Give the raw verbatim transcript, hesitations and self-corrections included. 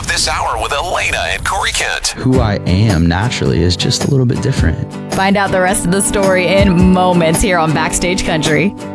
up this hour with Elena and Corey Kent. Who I am naturally is just a little bit different. Find out the rest of the story in moments here on Backstage Country.